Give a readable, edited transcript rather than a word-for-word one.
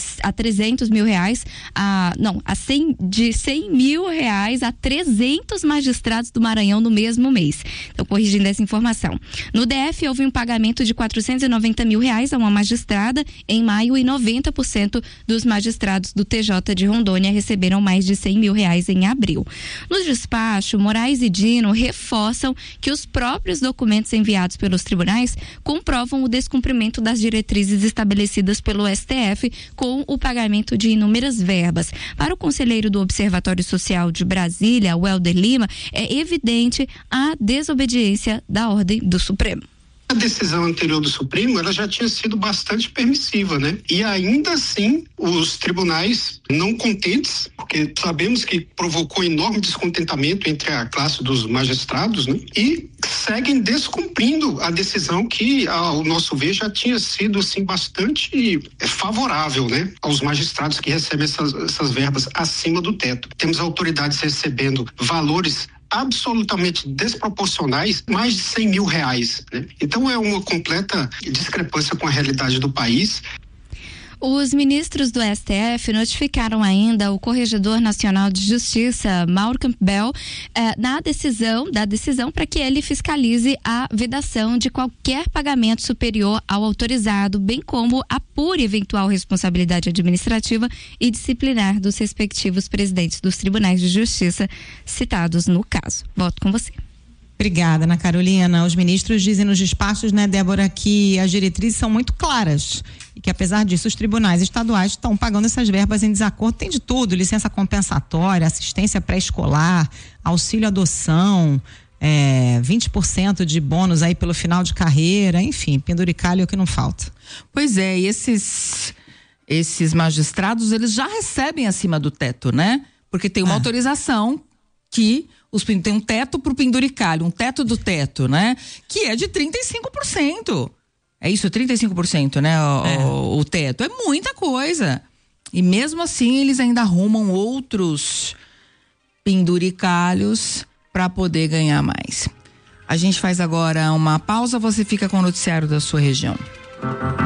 a 300 mil reais, de 100 mil reais a 300 magistrados do Maranhão no mesmo mês. Então, corrigindo essa informação. No DF, houve um pagamento de 490 mil reais a uma magistrada em maio e 90% dos magistrados do TJ de Rondônia receberam mais de 100 mil reais em abril. No despacho, Moraes e Dino reforçam que os próprios documentos enviados pelos tribunais comprovam o descumprimento das diretrizes estabelecidas pelo STF com o pagamento de inúmeras verbas. Para o conselheiro do Observatório Social de Brasília, Welder Lima, é evidente a desobediência da ordem do Supremo. A decisão anterior do Supremo, ela já tinha sido bastante permissiva, né? E ainda assim, os tribunais não contentes, porque sabemos que provocou enorme descontentamento entre a classe dos magistrados, né? E seguem descumprindo a decisão que, ao nosso ver, já tinha sido, assim, bastante favorável, né? Aos magistrados que recebem essas verbas acima do teto. Temos autoridades recebendo valores absolutamente desproporcionais, mais de 100 mil reais, né? Então é uma completa discrepância com a realidade do país. Os ministros do STF notificaram ainda o Corregedor Nacional de Justiça, Mauro Campbell, da decisão para que ele fiscalize a vedação de qualquer pagamento superior ao autorizado, bem como apure eventual responsabilidade administrativa e disciplinar dos respectivos presidentes dos tribunais de justiça citados no caso. Volto com você. Obrigada, Ana Carolina. Os ministros dizem nos despachos, né, Débora, que as diretrizes são muito claras e que, apesar disso, os tribunais estaduais estão pagando essas verbas em desacordo. Tem de tudo: licença compensatória, assistência pré-escolar, auxílio adoção, 20% de bônus aí pelo final de carreira, enfim, penduricalho é o que não falta. Pois é, e esses magistrados, eles já recebem acima do teto, né? Porque tem uma autorização que tem um teto pro penduricalho, um teto do teto, né? Que é de 35%. É isso, 35%, né? O teto. É muita coisa. E mesmo assim, eles ainda arrumam outros penduricalhos para poder ganhar mais. A gente faz agora uma pausa, você fica com o noticiário da sua região.